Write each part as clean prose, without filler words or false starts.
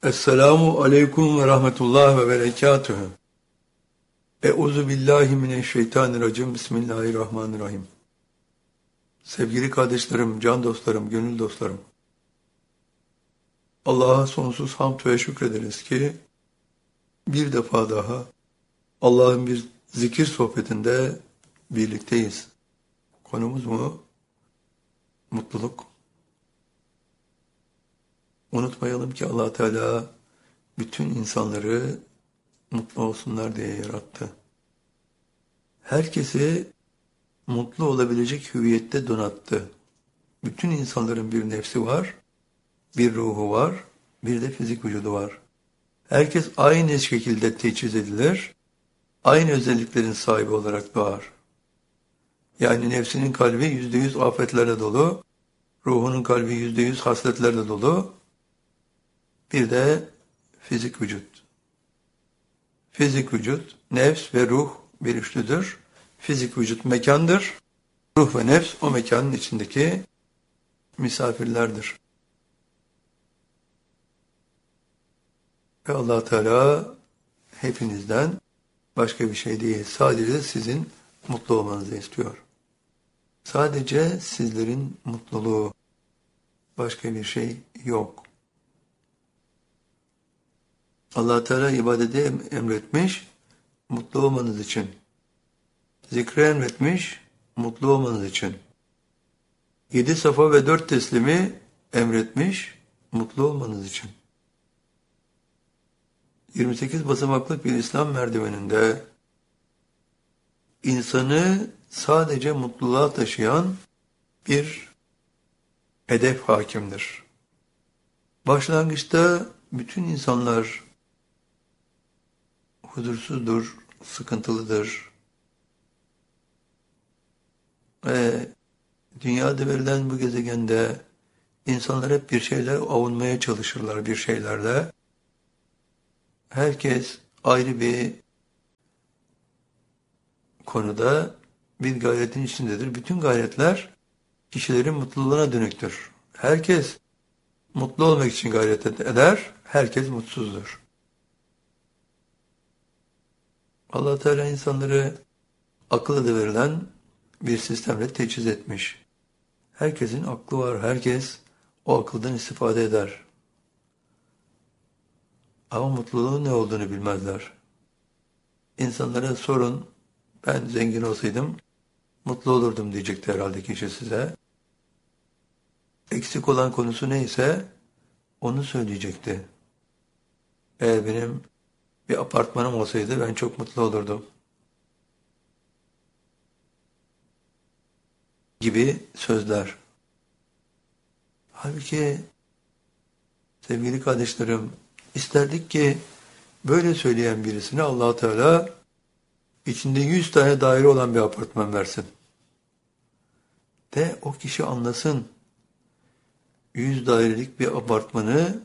Esselamu aleyküm ve rahmetullah ve berekatühü. Euzu billahi mineşşeytanirracim. Bismillahirrahmanirrahim. Sevgili kardeşlerim, can dostlarım, gönül dostlarım. Allah'a sonsuz hamd ve şükrederiz ki bir defa daha Allah'ın bir zikir sohbetinde birlikteyiz. Konumuz mu? Mutluluk. Unutmayalım ki Allah Teala bütün insanları mutlu olsunlar diye yarattı. Herkesi mutlu olabilecek hüviyette donattı. Bütün insanların bir nefsi var, bir ruhu var, bir de fizik vücudu var. Herkes aynı şekilde teçhiz edilir, aynı özelliklerin sahibi olarak doğar. Yani nefsinin kalbi %100 afetlerle dolu, ruhunun kalbi %100 hasletlerle dolu, bir de fizik vücut. Fizik vücut, nefs ve ruh bir üçlüdür. Fizik vücut mekandır. Ruh ve nefs o mekanın içindeki misafirlerdir. Ve Allah Teala hepinizden başka bir şey değil, sadece sizin mutlu olmanızı istiyor. Sadece sizlerin mutluluğu, başka bir şey yok. Allah Teala ibadeti emretmiş, mutlu olmanız için. Zikri emretmiş, mutlu olmanız için. 7 safa ve 4 teslimi emretmiş, mutlu olmanız için. 28 basamaklık bir İslam merdiveninde insanı sadece mutluluğa taşıyan bir hedef hakimdir. Başlangıçta bütün insanlar huzursuzdur, sıkıntılıdır. Ve dünyada verilen bu gezegende insanlar hep bir şeyler avunmaya çalışırlar, bir şeylerle. Herkes ayrı bir konuda bir gayretin içindedir. Bütün gayretler kişilerin mutluluğuna dönüktür. Herkes mutlu olmak için gayret eder, herkes mutsuzdur. Allah Teala insanları akıl adı verilen bir sistemle teçhiz etmiş. Herkesin aklı var, herkes o akıldan istifade eder. Ama mutluluğun ne olduğunu bilmezler. İnsanlara sorun, ben zengin olsaydım mutlu olurdum diyecekti herhalde kişi size. Eksik olan konusu neyse onu söyleyecekti. Eğer benim bir apartmanım olsaydı ben çok mutlu olurdum gibi sözler. Halbuki sevgili kardeşlerim, isterdik ki böyle söyleyen birisine Allah Teala içinde 100 tane daire olan bir apartman versin. De o kişi anlasın. 100 dairelik bir apartmanı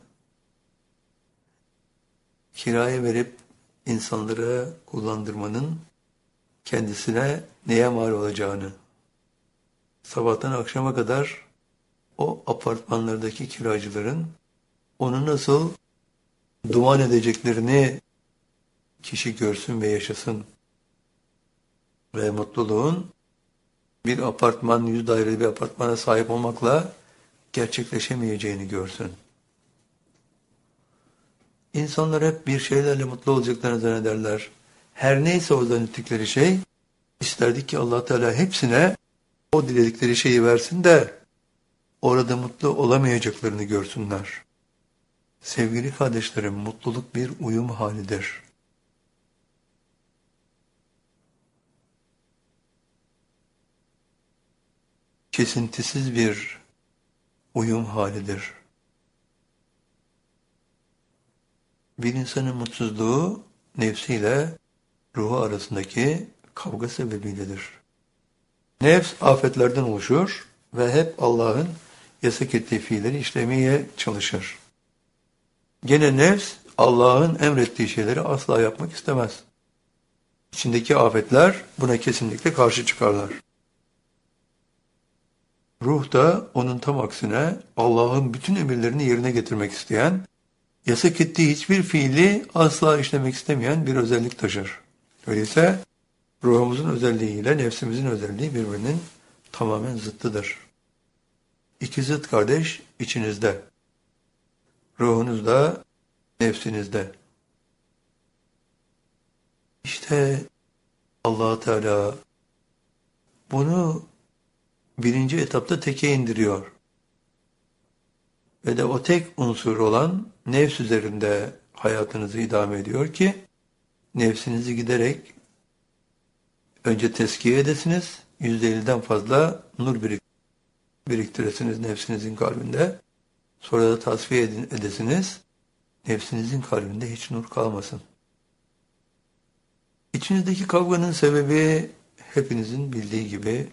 kiraya verip insanlara kullandırmanın kendisine neye mal olacağını. Sabahtan akşama kadar o apartmanlardaki kiracıların onu nasıl duman edeceklerini kişi görsün ve yaşasın. Ve mutluluğun bir apartman, 100 daireli bir apartmana sahip olmakla gerçekleşemeyeceğini görsün. İnsanlar hep bir şeylerle mutlu olacaklarını zannederler. Her neyse o zannettikleri şey, isterdik ki Allah Teala hepsine o diledikleri şeyi versin de orada mutlu olamayacaklarını görsünler. Sevgili kardeşlerim, mutluluk bir uyum halidir. Kesintisiz bir uyum halidir. Bir insanın mutsuzluğu nefsiyle ruhu arasındaki kavga sebebiyledir. Nefs afetlerden oluşur ve hep Allah'ın yasak ettiği fiilleri işlemeye çalışır. Gene nefs Allah'ın emrettiği şeyleri asla yapmak istemez. İçindeki afetler buna kesinlikle karşı çıkarlar. Ruh da onun tam aksine Allah'ın bütün emirlerini yerine getirmek isteyen yasak ettiği hiçbir fiili asla işlemek istemeyen bir özellik taşır. Öyleyse ruhumuzun özelliğiyle nefsimizin özelliği birbirinin tamamen zıttıdır. İki zıt kardeş içinizde, ruhunuzda, nefsinizde. İşte Allah Teala bunu birinci etapta teke indiriyor. Ve de o tek unsur olan nefs üzerinde hayatınızı idame ediyor ki nefsinizi giderek önce tezkiye edesiniz, %50'den fazla nur biriktiresiniz nefsinizin kalbinde. Sonra da tasfiye edesiniz, nefsinizin kalbinde hiç nur kalmasın. İçinizdeki kavganın sebebi hepinizin bildiği gibi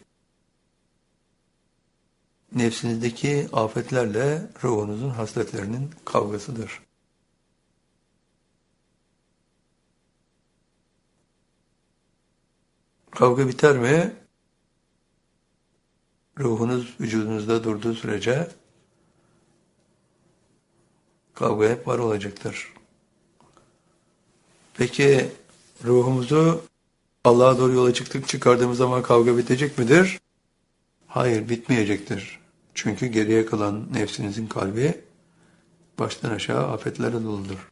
nefsinizdeki afetlerle ruhunuzun hasletlerinin kavgasıdır. Kavga biter mi? Ruhunuz vücudunuzda durduğu sürece kavga hep var olacaktır. Peki ruhumuzu Allah'a doğru yola çıkardığımız zaman kavga bitecek midir? Hayır, bitmeyecektir. Çünkü geriye kalan nefsinizin kalbi baştan aşağı afetlerle doludur.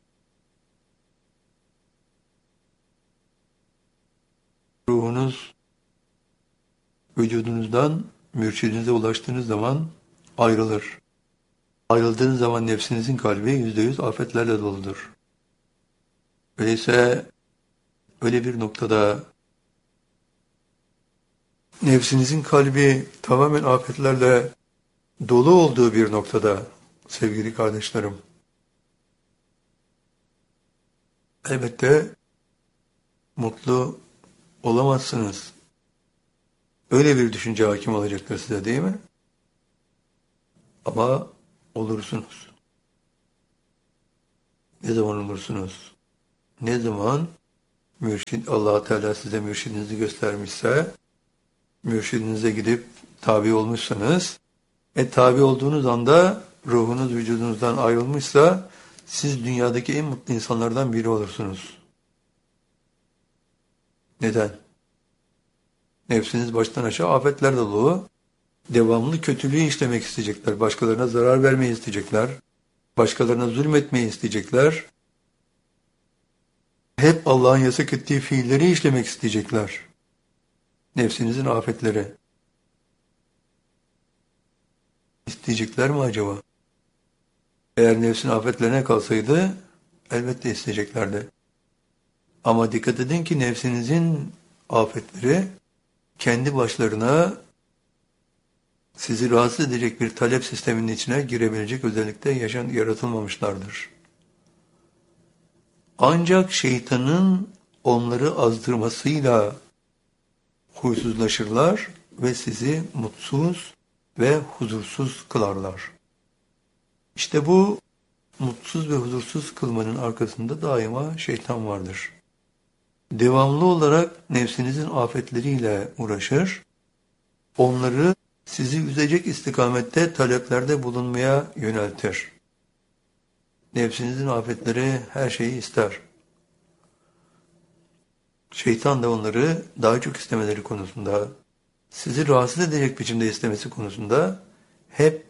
Ruhunuz vücudunuzdan mürşidinize ulaştığınız zaman ayrılır. Ayrıldığınız zaman nefsinizin kalbi %100 afetlerle doludur. Öyleyse öyle bir noktada nefsinizin kalbi tamamen afetlerle dolu olduğu bir noktada sevgili kardeşlerim, elbette mutlu olamazsınız. Öyle bir düşünce hakim olacaktır size, değil mi? Ama olursunuz. Ne zaman olursunuz? Ne zaman Allah Teala size mürşidinizi göstermişse, mürşidinize gidip tabi olmuşsanız, tabi olduğunuz anda ruhunuz vücudunuzdan ayrılmışsa, siz dünyadaki en mutlu insanlardan biri olursunuz. Neden? Nefsiniz baştan aşağı afetler dolu, devamlı kötülüğü işlemek isteyecekler, başkalarına zarar vermeyi isteyecekler, başkalarına zulmetmeyi isteyecekler, hep Allah'ın yasak ettiği fiilleri işlemek isteyecekler. Nefsinizin afetleri. İsteyecekler mi acaba? Eğer nefsin afetlerine kalsaydı, elbette isteyeceklerdi. Ama dikkat edin ki nefsinizin afetleri, kendi başlarına sizi rahatsız edecek bir talep sisteminin içine girebilecek özellikle yaratılmamışlardır. Ancak şeytanın onları azdırmasıyla huysuzlaşırlar ve sizi mutsuz ve huzursuz kılarlar. İşte bu mutsuz ve huzursuz kılmanın arkasında daima şeytan vardır. Devamlı olarak nefsinizin afetleriyle uğraşır, onları sizi üzecek istikamette taleplerde bulunmaya yöneltir. Nefsinizin afetleri her şeyi ister. Şeytan da onları daha çok istemeleri konusunda, sizi rahatsız edecek biçimde istemesi konusunda hep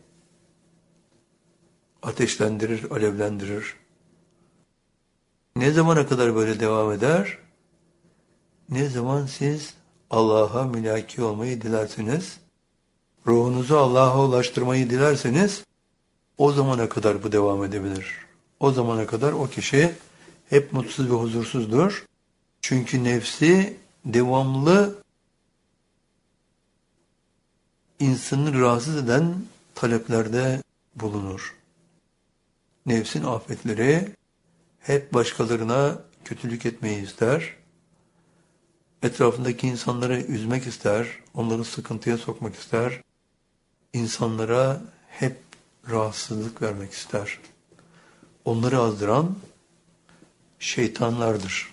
ateşlendirir, alevlendirir. Ne zamana kadar böyle devam eder? Ne zaman siz Allah'a mülaki olmayı dilerseniz, ruhunuzu Allah'a ulaştırmayı dilerseniz, o zamana kadar bu devam edebilir. O zamana kadar o kişi hep mutsuz ve huzursuzdur. Çünkü nefsi devamlı insanı rahatsız eden taleplerde bulunur. Nefsin afetleri hep başkalarına kötülük etmeyi ister. Etrafındaki insanları üzmek ister, onları sıkıntıya sokmak ister. İnsanlara hep rahatsızlık vermek ister. Onları azdıran şeytanlardır.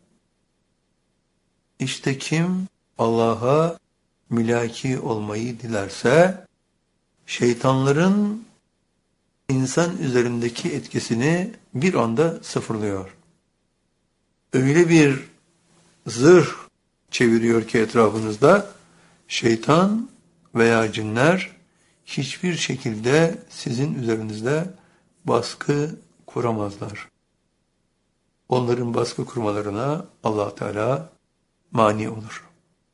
İşte kim Allah'a mülaki olmayı dilerse, şeytanların insan üzerindeki etkisini bir anda sıfırlıyor. Öyle bir zırh çeviriyor ki etrafınızda, şeytan veya cinler hiçbir şekilde sizin üzerinizde baskı kuramazlar. Onların baskı kurmalarına Allah Teala mani olur.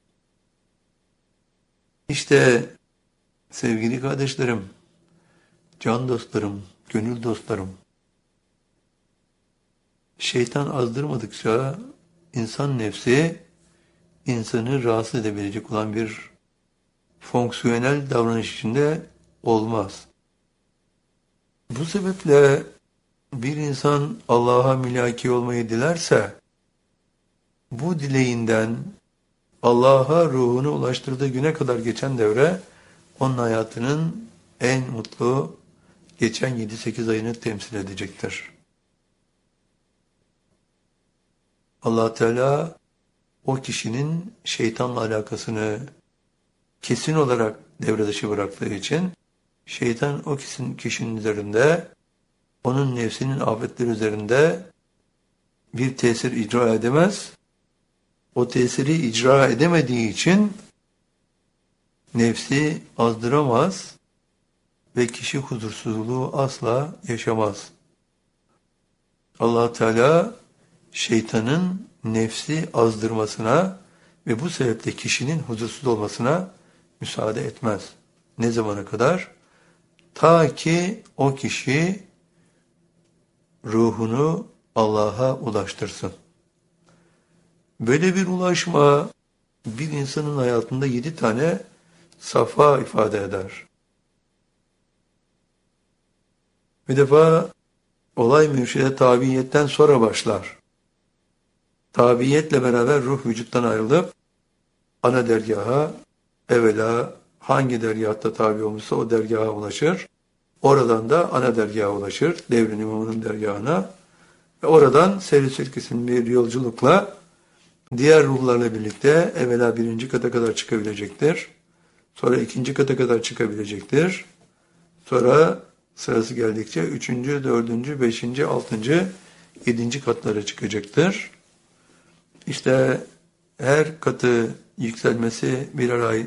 İşte sevgili kardeşlerim, can dostlarım, gönül dostlarım, şeytan azdırmadıkça insan nefsi insanı rahatsız edebilecek olan bir fonksiyonel davranış içinde olmaz. Bu sebeple bir insan Allah'a mülaki olmayı dilerse, bu dileğinden Allah'a ruhunu ulaştırdığı güne kadar geçen devre, onun hayatının en mutlu geçen 7-8 ayını temsil edecektir. Allah Teala o kişinin şeytanla alakasını kesin olarak devre dışı bıraktığı için, şeytan o kişinin üzerinde, onun nefsinin afetleri üzerinde bir tesir icra edemez. O tesiri icra edemediği için nefsi azdıramaz ve kişi huzursuzluğu asla yaşamaz. Allah Teala şeytanın nefsi azdırmasına ve bu sebeple kişinin huzursuz olmasına müsaade etmez. Ne zamana kadar? Ta ki o kişi ruhunu Allah'a ulaştırsın. Böyle bir ulaşma bir insanın hayatında 7 tane safa ifade eder. Bir defa olay mürşide tabiiyetten sonra başlar. Tabiiyetle beraber ruh vücuttan ayrılıp ana dergaha, evvela hangi dergahta tabi olmuşsa o dergaha ulaşır. Oradan da ana dergaha ulaşır, devrin imamının dergahına. Ve oradan seyri sülküsün bir yolculukla diğer ruhlarla birlikte evvela 1. kata kadar çıkabilecektir. Sonra 2. kata kadar çıkabilecektir. Sonra sırası geldikçe 3., 4., 5., 6., 7. katlara çıkacaktır. İşte her katı yükselmesi birer ay,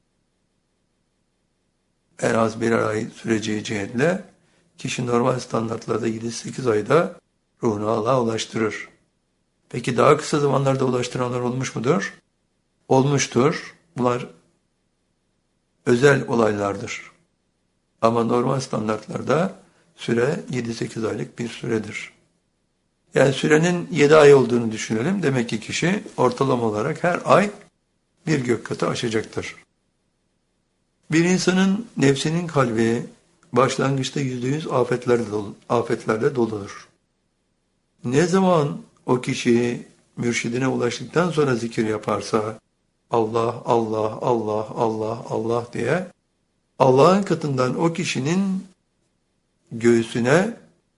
en az birer ay süreceği cihetle kişi normal standartlarda 7-8 ayda ruhunu Allah'a ulaştırır. Peki daha kısa zamanlarda ulaştıranlar olmuş mudur? Olmuştur. Bunlar özel olaylardır. Ama normal standartlarda süre 7-8 aylık bir süredir. Yani sürenin 7 ay olduğunu düşünelim. Demek ki kişi ortalama olarak her ay bir gök katı aşacaktır. Bir insanın nefsinin kalbi başlangıçta %100 afetlerle doludur. Ne zaman o kişi mürşidine ulaştıktan sonra zikir yaparsa Allah, Allah, Allah, Allah, Allah diye Allah'ın katından o kişinin göğsüne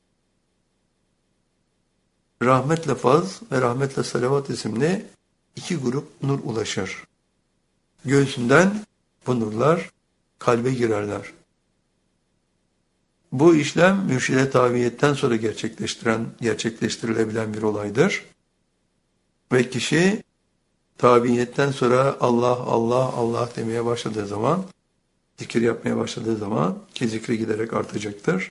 rahmetle faz ve rahmetle salavat isimli 2 grup nur ulaşır. Göğsünden bu nurlar kalbe girerler. Bu işlem mürşide tabiiyetten sonra gerçekleştirilebilen bir olaydır. Ve kişi tabiiyetten sonra Allah, Allah, Allah demeye başladığı zaman, zikir yapmaya başladığı zaman ki zikri giderek artacaktır.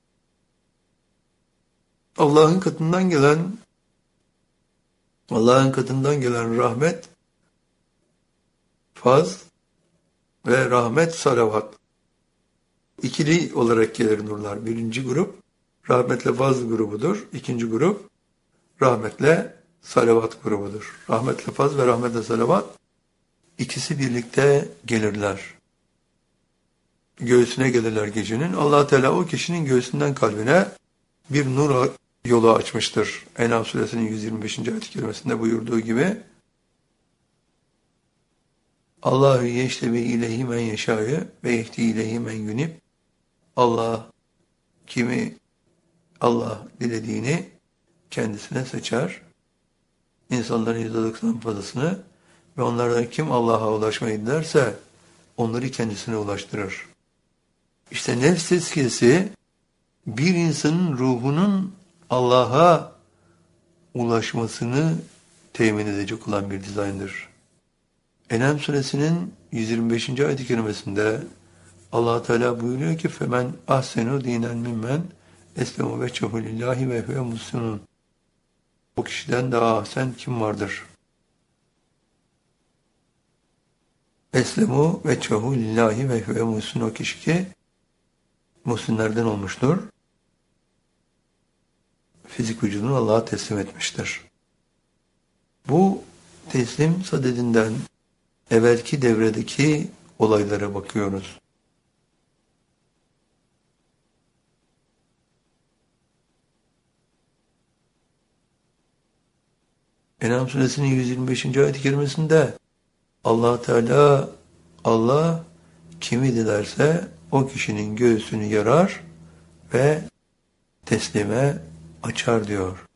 Allah'ın katından gelen rahmet, faz ve rahmet salavat. İkili olarak gelir nurlar. 1. grup rahmetle faz grubudur. 2. grup rahmetle salavat grubudur. Rahmetle faz ve rahmetle salavat ikisi birlikte gelirler. Göğsüne gelirler gecenin. Allah Teala o kişinin göğsünden kalbine bir nur yolu açmıştır. En'am suresinin 125. ayet-i kerimesinde buyurduğu gibi Allahu yeştebi ileyhi men yeşâ'yı ve yehdi ileyhi men yunib. Allah dilediğini kendisine seçer. İnsanların %90 fazlasını ve onlardan kim Allah'a ulaşmayı dilerse onları kendisine ulaştırır. İşte nefs tezkiyesi bir insanın ruhunun Allah'a ulaşmasını temin edecek olan bir dizayndır. En'am suresinin 125. ayet-i kerimesinde Allah Teala buyuruyor ki femen ahsenu dinen mimmen eslemu veçhehu lillahi ve huve muhsinun. O kişiden daha ahsen kim vardır? Eslemu veçhehu lillahi ve huve muhsin, o kişi ki muhsinlerden olmuştur. Fizik vücudunu Allah'a teslim etmiştir. Bu teslim sadedinden evvelki devredeki olaylara bakıyoruz. En'am suresinin 125. ayet-i kerimesinde Allah kimi dilerse o kişinin göğsünü yarar ve teslime açar diyor.